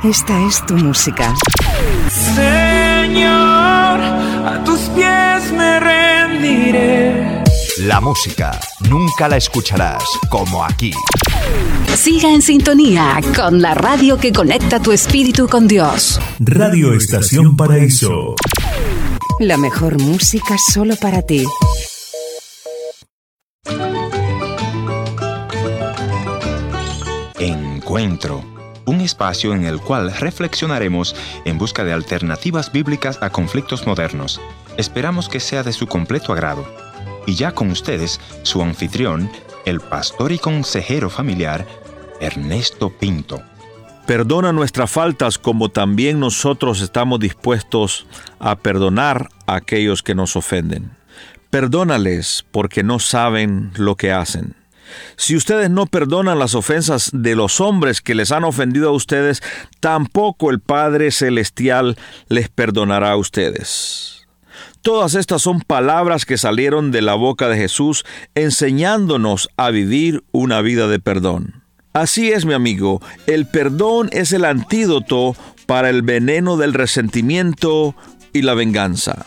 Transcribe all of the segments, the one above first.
Esta es tu música. Señor, a tus pies me rendiré. La música nunca la escucharás como aquí. Siga en sintonía con la radio que conecta tu espíritu con Dios. Radio Estación Paraíso. La mejor música solo para ti. Encuentro, un espacio en el cual reflexionaremos en busca de alternativas bíblicas a conflictos modernos. Esperamos que sea de su completo agrado. Y ya con ustedes, su anfitrión, el pastor y consejero familiar, Ernesto Pinto. Perdona nuestras faltas como también nosotros estamos dispuestos a perdonar a aquellos que nos ofenden. Perdónales porque no saben lo que hacen. Si ustedes no perdonan las ofensas de los hombres que les han ofendido a ustedes, tampoco el Padre Celestial les perdonará a ustedes. Todas estas son palabras que salieron de la boca de Jesús, enseñándonos a vivir una vida de perdón. Así es, mi amigo, el perdón es el antídoto para el veneno del resentimiento y la venganza.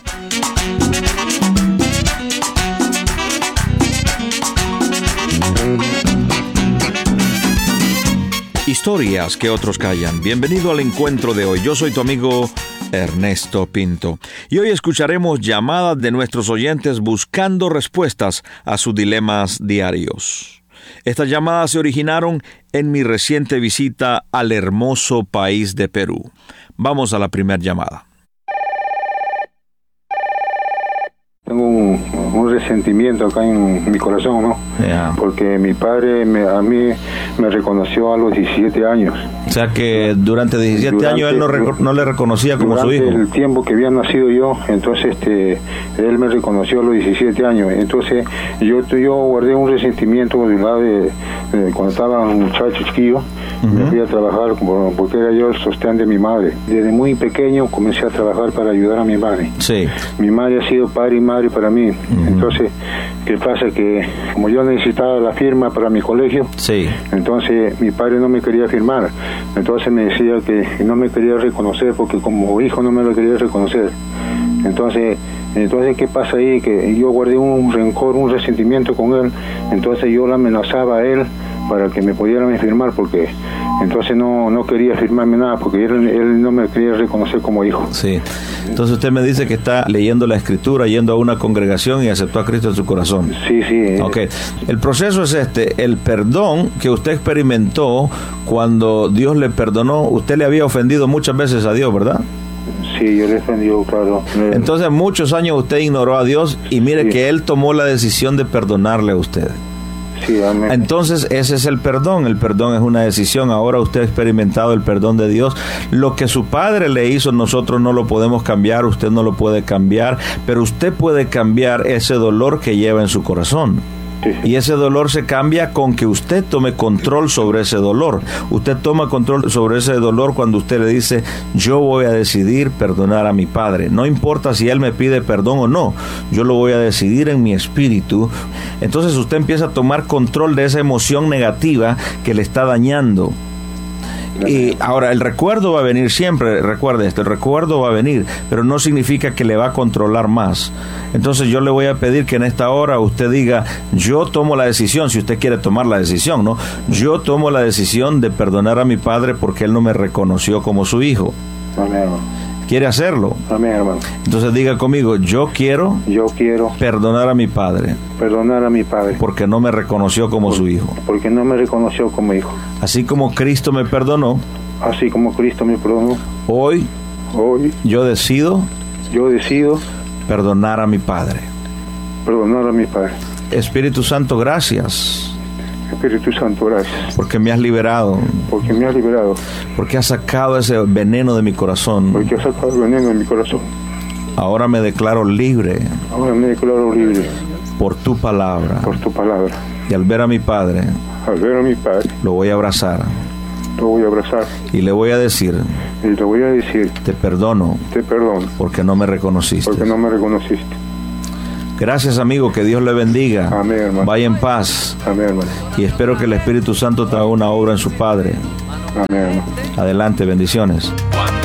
Historias que otros callan. Bienvenido al encuentro de hoy. Yo soy tu amigo Ernesto Pinto. Y hoy escucharemos llamadas de nuestros oyentes buscando respuestas a sus dilemas diarios. Estas llamadas se originaron en mi reciente visita al hermoso país de Perú. Vamos a la primera llamada. Tengo un resentimiento acá en mi corazón, ¿no? Yeah. Porque mi padre a mí me reconoció a los 17 años. O sea que durante 17 años él no le reconocía como su hijo. Durante el tiempo que había nacido yo, entonces él me reconoció a los 17 años. Entonces yo guardé un resentimiento de lado de cuando estaba un muchacho chiquillo. Me fui a trabajar porque era yo el sostén de mi madre. Desde muy pequeño comencé a trabajar para ayudar a mi madre. Sí. Mi madre ha sido padre y madre para mí. Entonces, ¿qué pasa? Que como yo necesitaba la firma para mi colegio, sí. Entonces mi padre no me quería firmar. Entonces me decía que no me quería reconocer porque como hijo no me lo quería reconocer. Entonces, ¿qué pasa ahí? Que yo guardé un rencor, un resentimiento con él. Entonces yo lo amenazaba a él para que me pudieran firmar, porque entonces no quería firmarme nada, porque él no me quería reconocer como hijo. Sí. Entonces usted me dice que está leyendo la Escritura, yendo a una congregación y aceptó a Cristo en su corazón. Sí, sí. Ok. El proceso es el perdón que usted experimentó cuando Dios le perdonó. Usted le había ofendido muchas veces a Dios, ¿verdad? Sí, yo le ofendí, claro. Entonces muchos años usted ignoró a Dios y mire que Él tomó la decisión de perdonarle a usted. Sí, amén. Entonces ese es el perdón es una decisión. Ahora usted ha experimentado el perdón de Dios. Lo que su padre le hizo nosotros no lo podemos cambiar, usted no lo puede cambiar, pero usted puede cambiar ese dolor que lleva en su corazón. Sí. Y ese dolor se cambia con que usted tome control sobre ese dolor. Usted toma control sobre ese dolor cuando usted le dice: yo voy a decidir perdonar a mi padre. No importa si él me pide perdón o no, yo lo voy a decidir en mi espíritu. Entonces usted empieza a tomar control de esa emoción negativa que le está dañando. Y ahora el recuerdo va a venir siempre, recuerde esto, el recuerdo va a venir, pero no significa que le va a controlar más. Entonces yo le voy a pedir que en esta hora usted diga: yo tomo la decisión, si usted quiere tomar la decisión, ¿no? Yo tomo la decisión de perdonar a mi padre porque él no me reconoció como su hijo. Amén. ¿Quiere hacerlo? Amén, hermano. Entonces diga conmigo: yo quiero perdonar a mi padre porque no me reconoció como su hijo. Porque no me reconoció como hijo. Así como Cristo me perdonó, hoy yo decido perdonar a mi padre. Espíritu Santo, gracias. Espíritu Santo, gracias. Porque me has liberado. Porque has sacado ese veneno de mi corazón. Ahora me declaro libre. Por tu palabra. Y al ver a mi padre, lo voy a abrazar. Y le voy a decir: te perdono. Porque no me reconociste. Gracias, amigo, que Dios le bendiga. Amén, hermano. Vaya en paz. Amén, hermano. Y espero que el Espíritu Santo te haga una obra en su padre. Amén. Adelante, bendiciones. Cuando